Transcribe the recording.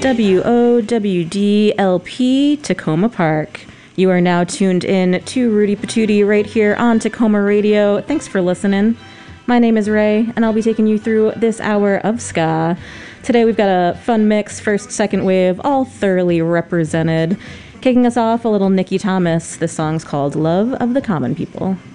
WOWDLP Tacoma Park. You are now tuned in to Rudy Patootie right here on Tacoma Radio. Thanks for listening. My name is Ray, and I'll be taking you through this hour of ska. Today we've got a fun mix, first, second wave, all thoroughly represented. Kicking us off, a little Nikki Thomas. This song's called Love of the Common People.